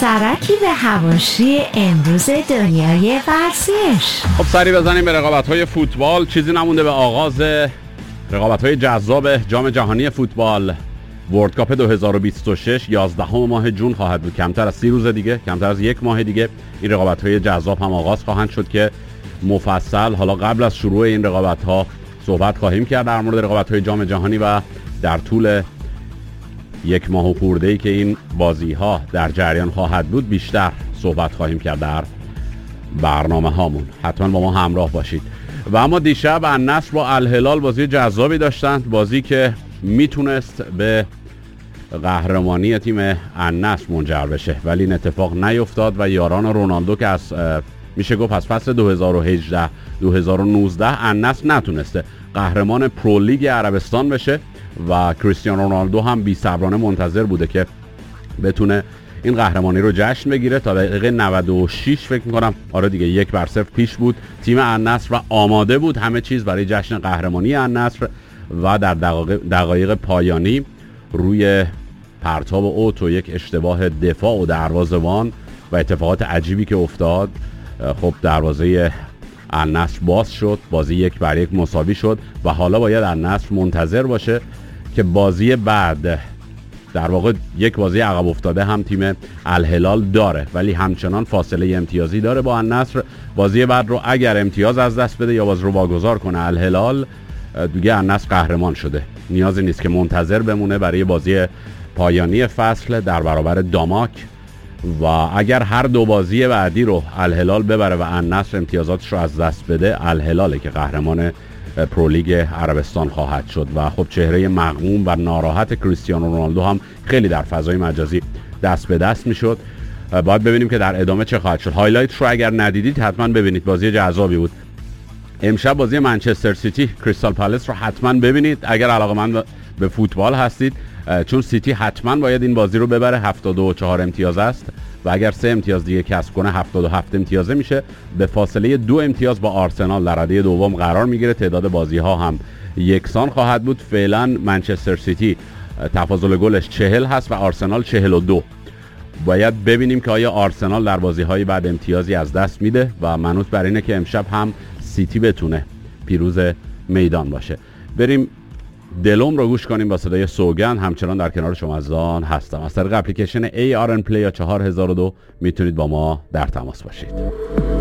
سرکی به حواشی امروز دنیای ورزش. خب سری بزنیم به رقابت‌های فوتبال. چیزی نمونده به آغاز رقابت‌های جذاب جام جهانی فوتبال. ورلد کاپ 2026 11 ماه جون خواهد بود. کمتر از 30 روز دیگه، کمتر از یک ماه دیگه این رقابت‌های جذاب هم آغاز خواهند شد که مفصل حالا قبل از شروع این رقابت‌ها صحبت خواهیم کرد در مورد رقابت‌های جام جهانی و در طول یک ماه و خورده‌ای که این بازی‌ها در جریان خواهد بود بیشتر صحبت خواهیم کرد در برنامه هامون. حتما با ما همراه باشید. و اما دیشب النصر با الهلال بازی جذابی داشتند، بازی که میتونست به قهرمانی تیم النصر منجر بشه ولی این اتفاق نیفتاد و یاران رونالدو که از میشه گفت از فصل 2018 2019 النصر نتونسته قهرمان پرو لیگ عربستان بشه و کریستیانو رونالدو هم بی‌صبرانه منتظر بوده که بتونه این قهرمانی رو جشن بگیره. تا دقیقه 96 فکر می‌کنم آره دیگه 1-0 پیش بود تیم النصر و آماده بود همه چیز برای جشن قهرمانی النصر و در دقایق پایانی روی پرتاب اوت و یک اشتباه دفاع و دروازه‌بان و اتفاقات عجیبی که افتاد، خب دروازه النصر باز شد، بازی 1-1 مساوی شد و حالا باید النصر منتظر باشه که بازی بعد، در واقع یک بازی عقب افتاده هم تیم الهلال داره ولی همچنان فاصله امتیازی داره با النصر. بازی بعد رو اگر امتیاز از دست بده یا باز رو واگذار کنه الهلال، دیگه النصر قهرمان شده، نیازی نیست که منتظر بمونه برای بازی پایانی فصل در برابر داماک. و اگر هر دو بازی بعدی رو الهلال ببره و النصر امتیازاتش رو از دست بده، الهلاله که قهرمان پرو لیگ عربستان خواهد شد. و خب چهره مغموم و ناراحت کریستیانو رونالدو هم خیلی در فضای مجازی دست به دست میشد. باید ببینیم که در ادامه چه خواهد شد. هایلایت رو اگر ندیدید حتما ببینید، بازی جذابی بود. امشب بازی منچستر سیتی کریستال پالاس رو حتما ببینید اگر علاقه‌مند به فوتبال هستید، چون سیتی حتما باید این بازی رو ببره، 74 امتیاز است و اگر 3 امتیاز دیگه کسب کنه 77 امتیازه میشه، به فاصله 2 امتیاز با آرسنال در رده دوم قرار میگیره. تعداد بازی ها هم یکسان خواهد بود. فعلا منچستر سیتی تفاضل گلش 40 هست و آرسنال 42. باید ببینیم که آیا آرسنال در بازی های بعد امتیازی از دست میده و منوط بر اینه که امشب هم سیتی بتونه پیروز میدان باشه. بریم دلم رو گوش کنیم با صدای سوگند. همچنان در کنار شما عزیزان هستم. از طریق اپلیکیشن ARN Play یا 4002 میتونید با ما در تماس باشید.